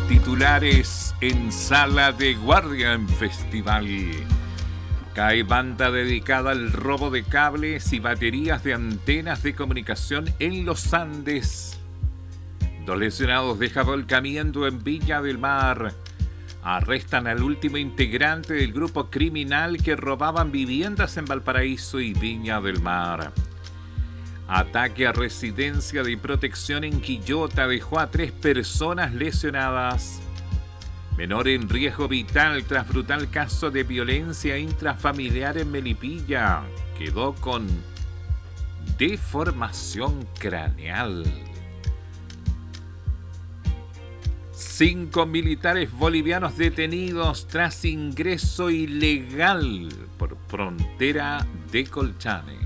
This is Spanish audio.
Titulares en Sala de Guardia en Festival. Cae banda dedicada al robo de cables y baterías de antenas de comunicación en los Andes. 2 lesionados deja volcamiento en Viña del Mar. Arrestan al último integrante del grupo criminal que robaban viviendas en Valparaíso y Viña del Mar. Ataque a residencia de protección en Quillota dejó a 3 personas lesionadas. Menor en riesgo vital tras brutal caso de violencia intrafamiliar en Melipilla. Quedó con deformación craneal. 5 militares bolivianos detenidos tras ingreso ilegal por frontera de Colchane.